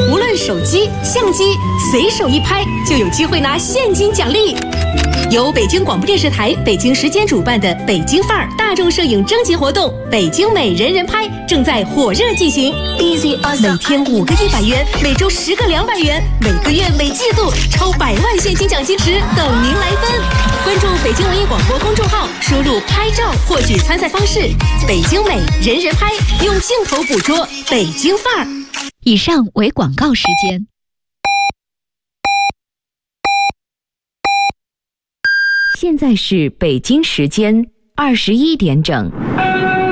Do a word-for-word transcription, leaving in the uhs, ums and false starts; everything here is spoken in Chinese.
无论手机、相机，随手一拍就有机会拿现金奖励。由北京广播电视台北京时间主办的北京范儿大众摄影征集活动“北京美人人拍”正在火热进行。每天五个一百元，每周十个两百元，每个月每季度超百万现金奖金池等您来分。关注北京文艺广播公众号，输入“拍照”获取参赛方式。北京美人人拍，用镜头捕捉北京范儿。 以上为广告时间。 现在是北京时间二十一点整。